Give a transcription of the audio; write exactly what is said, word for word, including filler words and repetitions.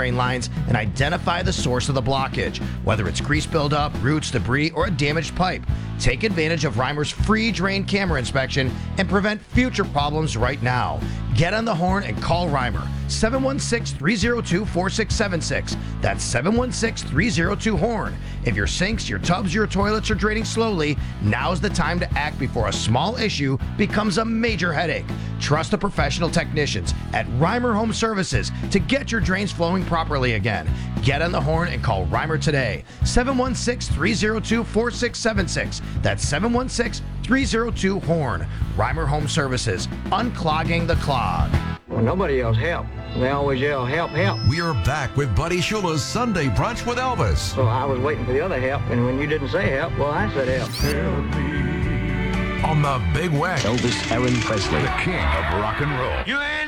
drain lines and identify the source of the blockage, whether it's grease buildup, roots, debris, or a damaged pipe. Take advantage of Reimer's free drain camera inspection and prevent future problems right now. Get on the horn and call Reimer. seven one six, three zero two, four six seven six. That's seven one six, three zero two, HORN. If your sinks, your tubs, your toilets are draining slowly, now's the time to act before a small issue becomes a major headache. Trust the professional technicians at Reimer Home Services to get your drains flowing properly again. Get on the horn and call Reimer today. seven one six, three zero two, four six seven six. That's seven one six, three zero two, HORN. Reimer Home Services, unclogging the clog. When nobody else helped, they always yell, help, help. We're back with Buddy Shula's Sunday Brunch with Elvis. So I was waiting for the other help, and when you didn't say help, well, I said help. Help me. On the Big Wax. Elvis Aaron Presley. The king of rock and roll. You ain't